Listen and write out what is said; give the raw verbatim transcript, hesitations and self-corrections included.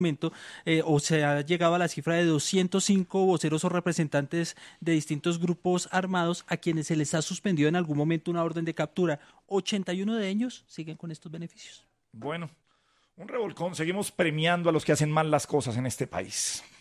momento, eh, o se ha llegado a la cifra de doscientos cinco voceros o representantes de distintos grupos armados a quienes se les ha suspendido en algún momento una orden de captura. ochenta y uno de ellos siguen con estos beneficios. Bueno, un revolcón. Seguimos premiando a los que hacen mal las cosas en este país.